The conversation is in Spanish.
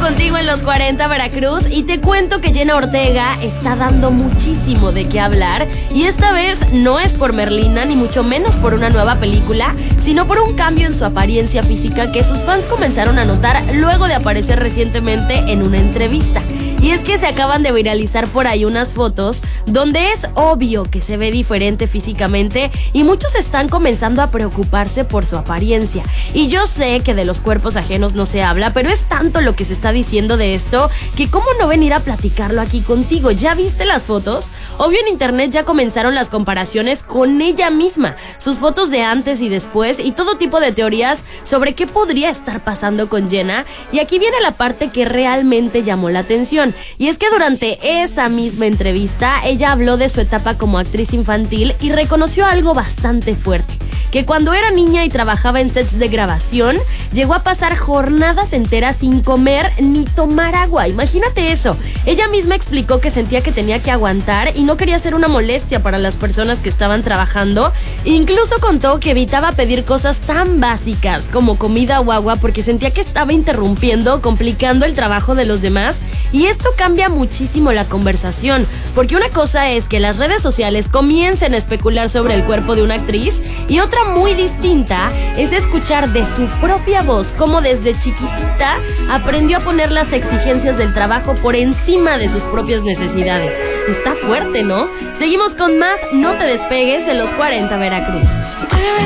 contigo en los 40 Veracruz y te cuento que Jenna Ortega está dando muchísimo de qué hablar y esta vez no es por Merlina ni mucho menos por una nueva película, sino por un cambio en su apariencia física que sus fans comenzaron a notar luego de aparecer recientemente en una entrevista. Y es que se acaban de viralizar por ahí unas fotos donde es obvio que se ve diferente físicamente y muchos están comenzando a preocuparse por su apariencia. Y yo sé que de los cuerpos ajenos no se habla, pero es tanto lo que se está diciendo de esto que cómo no venir a platicarlo aquí contigo. ¿Ya viste las fotos? Obvio en internet ya comenzaron las comparaciones con ella misma, sus fotos de antes y después y todo tipo de teorías sobre qué podría estar pasando con Jenna. Y aquí viene la parte que realmente llamó la atención. Y es que durante esa misma entrevista ella habló de su etapa como actriz infantil y reconoció algo bastante fuerte, que cuando era niña y trabajaba en sets de grabación, llegó a pasar jornadas enteras sin comer ni tomar agua. Imagínate eso. Ella misma explicó que sentía que tenía que aguantar y no quería ser una molestia para las personas que estaban trabajando. Incluso contó que evitaba pedir cosas tan básicas como comida o agua porque sentía que estaba interrumpiendo, complicando el trabajo de los demás. Y esto cambia muchísimo la conversación, porque una cosa es que las redes sociales comiencen a especular sobre el cuerpo de una actriz y otra muy distinta es escuchar de su propia voz cómo desde chiquitita aprendió a poner las exigencias del trabajo por encima de sus propias necesidades. Está fuerte, ¿no? Seguimos con más, no te despegues de los 40 Veracruz.